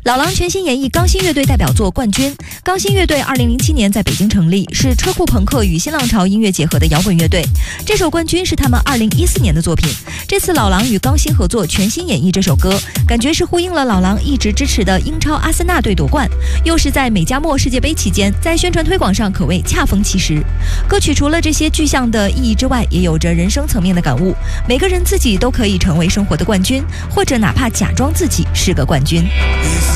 老狼全新演绎钢芯乐队代表作《冠军》。钢芯乐队2007年在北京成立，是车库朋克与新浪潮音乐结合的摇滚乐队。这首《冠军》是他们2014年的作品。这次老狼与钢芯合作全新演绎这首歌，感觉是呼应了老狼一直支持的英超阿森纳队夺冠，又是在美加墨世界杯期间，在宣传推广上可谓恰逢其时。歌曲除了这些具象的意义之外，也有着人生层面的感悟。每个人自己都可以成为生活的冠军，或者哪怕假装自己是个冠军。